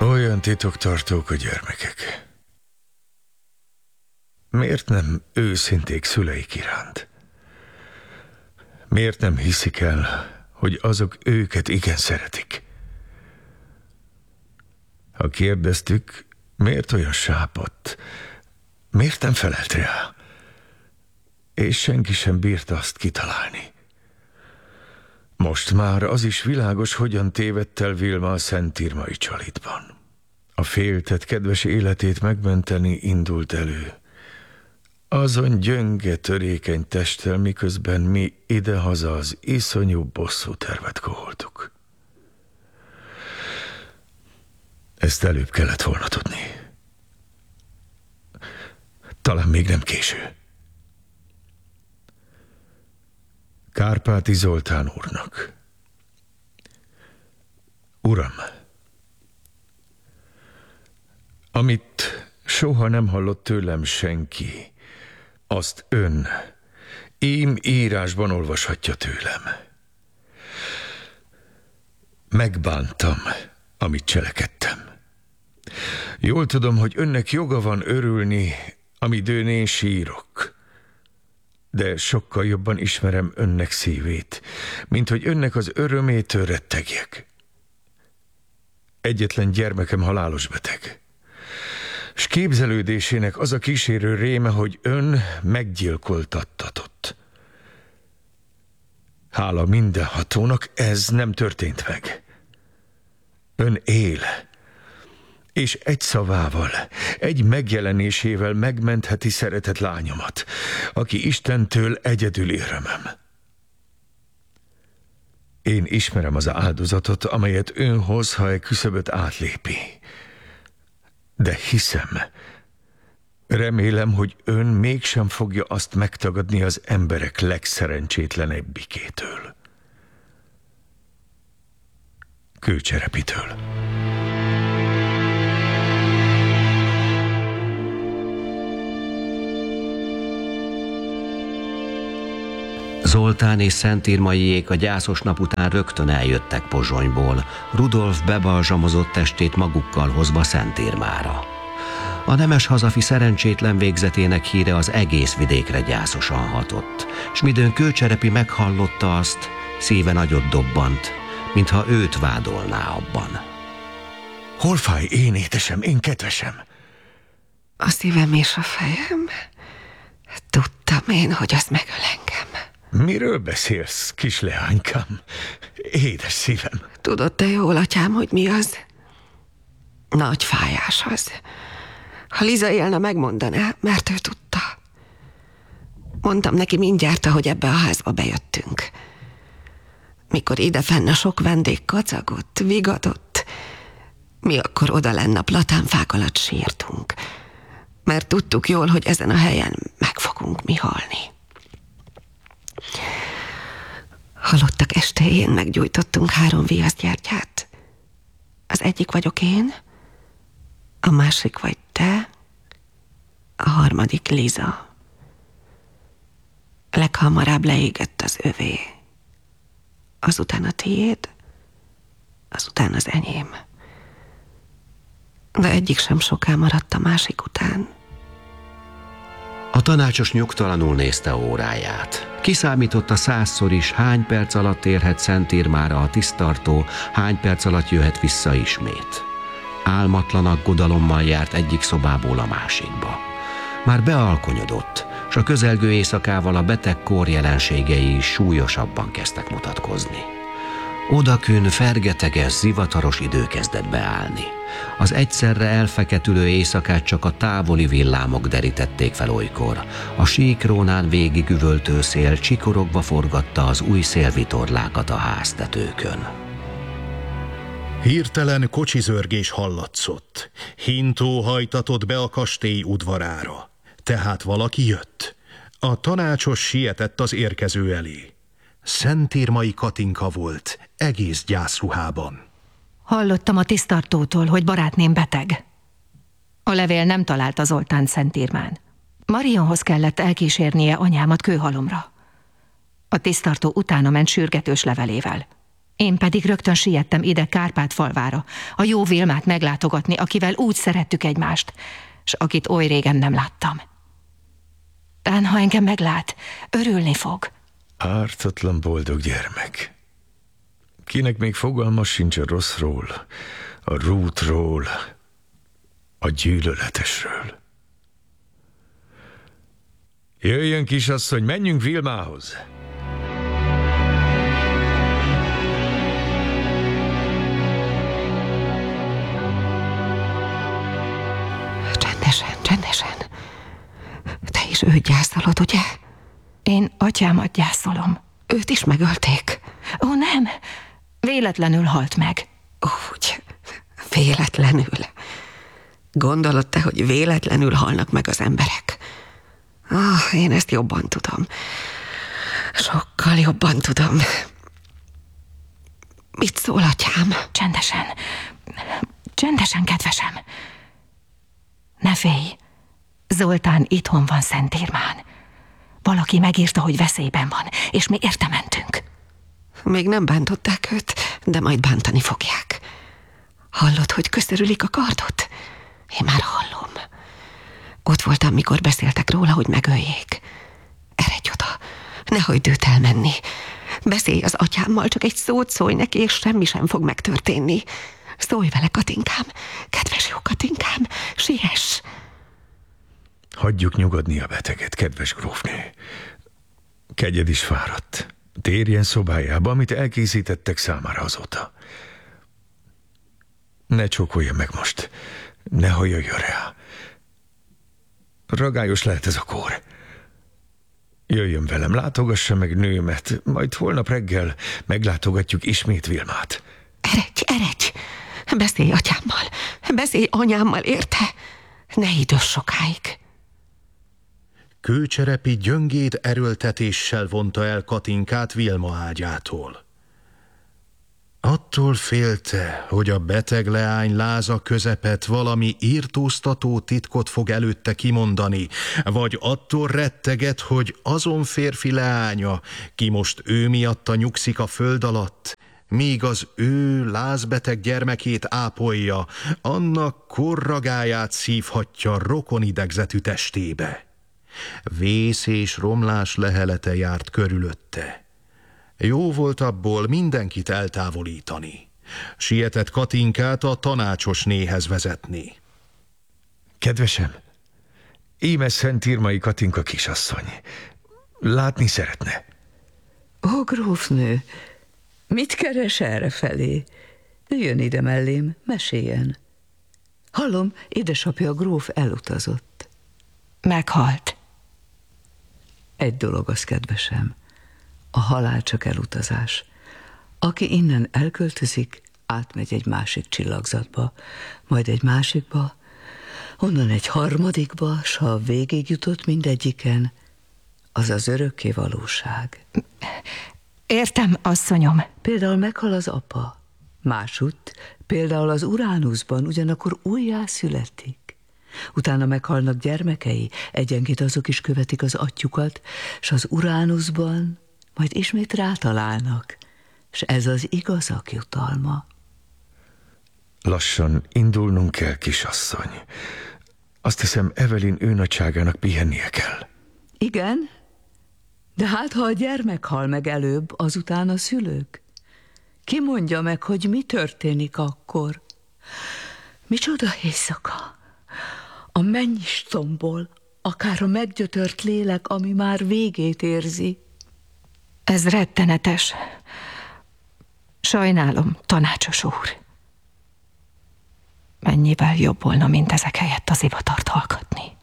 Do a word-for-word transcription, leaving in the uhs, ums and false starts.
Olyan titoktartók a gyermekek. Miért nem őszinték szüleik iránt? Miért nem hiszik el, hogy azok őket igen szeretik? Ha kérdeztük, miért olyan sápadt, miért nem felelt rá? És senki sem bírta azt kitalálni. Most már az is világos, hogyan tévedt el Vilma a szentírmai családban. A féltett kedves életét megmenteni indult elő. Azon gyönge, törékeny testtel, miközben mi idehaza az iszonyú bosszú tervet koholtuk. Ezt előbb kellett volna tudni. Talán még nem késő. Kárpáti Zoltán úrnak. Uram, amit soha nem hallott tőlem senki, azt ön ím írásban olvashatja tőlem. Megbántam, amit cselekedtem. Jól tudom, hogy önnek joga van örülni, amidőn én sírok. De sokkal jobban ismerem önnek szívét, mint hogy önnek az örömétől rettegjek. Egyetlen gyermekem halálos beteg, s képzelődésének az a kísérő réme, hogy ön meggyilkoltattatott. Hála mindenhatónak ez nem történt meg. Ön él, és egy szavával, egy megjelenésével megmentheti szeretett lányomat, aki Istentől egyedül örömöm. Én ismerem az áldozatot, amelyet ön hoz, ha egy küszöböt átlépi. De hiszem, remélem, hogy ön mégsem fogja azt megtagadni az emberek legszerencsétlenebbikétől. Kőcserepitől. Zoltán és Szentírmaiék a gyászos nap után rögtön eljöttek Pozsonyból, Rudolf bebalzsamozott testét magukkal hozva Szentírmára. A nemes hazafi szerencsétlen végzetének híre az egész vidékre gyászosan hatott, s midőn Kőcserepi meghallotta azt, szíve nagyot dobbant, mintha őt vádolná abban. Hol fáj, én étesem, én kedvesem? A szívem és a fejem. Tudtam én, hogy az megöl engem. Miről beszélsz, kis leánykám? Édes szívem. Tudod te jól, atyám, hogy mi az? Nagy fájás az. Ha Liza élne, megmondaná, mert ő tudta. Mondtam neki mindjárt, ahogy ebbe a házba bejöttünk. Mikor ide fenn a sok vendég kacagott, vigadott, mi akkor oda lenne a platánfák alatt sírtunk. Mert tudtuk jól, hogy ezen a helyen meg fogunk mi halni. Halottak estéjén meggyújtottunk három viaszgyertyát. Az egyik vagyok én, a másik vagy te, a harmadik Liza. Leghamarabb leégett az övé. Azután a tiéd, azután az enyém. De egyik sem soká maradt a másik után. A tanácsos nyugtalanul nézte óráját. Kiszámította százszor is, hány perc alatt érhet Szentírmára a tisztartó, hány perc alatt jöhet vissza ismét. Álmatlan aggodalommal járt egyik szobából a másikba. Már bealkonyodott, s a közelgő éjszakával a beteg kór jelenségei is súlyosabban kezdtek mutatkozni. Odakün fergeteges, zivataros idő kezdett beállni. Az egyszerre elfeketülő éjszakát csak a távoli villámok derítették fel olykor. A síkrónán végig üvöltő szél csikorogva forgatta az új szélvitorlákat a háztetőkön. Hirtelen kocsizörgés hallatszott. Hintó hajtatott be a kastély udvarára. Tehát valaki jött. A tanácsos sietett az érkező elé. Szentírmai Katinka volt, egész gyászruhában. Hallottam a tisztartótól, hogy barátném beteg. A levél nem találta Zoltán Szentírmán. Marionhoz kellett elkísérnie anyámat kőhalomra. A tisztartó utána ment sürgetős levelével. Én pedig rögtön siettem ide Kárpát-falvára, a jó Vilmát meglátogatni, akivel úgy szerettük egymást, s akit oly régen nem láttam. Tán, ha engem meglát, örülni fog. Ártatlan boldog gyermek. Kinek még fogalma sincs a rosszról, a rútról, a gyűlöletesről. Jöjjön, kisasszony, menjünk Vilmához! Csendesen, csendesen. Te is őt gyászolod, ugye? Én atyámat gyászolom. Őt is megölték. Ó, nem, véletlenül halt meg. Úgy, véletlenül. Gondolod te, hogy véletlenül halnak meg az emberek? Ah, én ezt jobban tudom. Sokkal jobban tudom. Mit szól, atyám? Csendesen, csendesen, kedvesem. Ne félj, Zoltán itthon van Szentírmán. Valaki megírta, hogy veszélyben van, és mi érte mentünk. Még nem bántották őt, de majd bántani fogják. Hallod, hogy köszörülik a kardot? Én már hallom. Ott voltam, mikor beszéltek róla, hogy megöljék. Eredj oda, ne hagyd őt elmenni. Beszélj az atyámmal, csak egy szót szólj neki, és semmi sem fog megtörténni. Szólj vele, Katinkám, kedves jó Katinkám, siess! Hagyjuk nyugodni a beteget, kedves grófnő. Kegyed is fáradt. Térjen szobájába, amit elkészítettek számára azóta. Ne csókolja meg most. Ne hajoljon rá. Ragályos lehet ez a kór. Jöjjön velem, látogassa meg nőmet, majd holnap reggel meglátogatjuk ismét Vilmát. Eredj, eredj! Beszélj atyámmal, beszélj anyámmal, érte? Ne idős sokáig. Kőcserepi gyöngéd erőltetéssel vonta el Katinkát Vilma ágyától. Attól félte, hogy a beteg leány láza közepet valami írtóztató titkot fog előtte kimondani, vagy attól retteget, hogy azon férfi leánya, ki most ő miatta nyugszik a föld alatt, míg az ő lázbeteg gyermekét ápolja, annak korragáját szívhatja rokonidegzetű testébe. Vész és romlás lehelete járt körülötte. Jó volt abból mindenkit eltávolítani. Sietett Katinkát a tanácsosnéhez vezetni. Kedvesem, íme Szentírmai Katinka kisasszony. Látni szeretne. Ó, grófnő, mit keres errefelé? Jön ide mellém, meséljen. Hallom, édesapja a gróf elutazott. Meghalt. Egy dolog az, kedvesem. A halál csak elutazás. Aki innen elköltözik, átmegy egy másik csillagzatba, majd egy másikba, onnan egy harmadikba, s ha végig jutott mindegyiken, az az örökké valóság. Értem, asszonyom. Például meghal az apa, másutt, például az Uránuszban ugyanakkor újjá születik. Utána meghalnak gyermekei, egyenként azok is követik az atyukat, s az Uránuszban majd ismét rátalálnak, s ez az igazak jutalma. Lassan indulnunk kell, kisasszony. Azt hiszem, Evelyn őnagyságának pihennie kell. Igen, de hát ha a gyermek hal meg előbb, azután a szülők. Ki mondja meg, hogy mi történik akkor? Micsoda éjszaka! A mennyis tombol, akár a meggyötört lélek, ami már végét érzi. Ez rettenetes. Sajnálom, tanácsos úr. Mennyivel jobb volna, mint ezek helyett az ivatart hallgatni.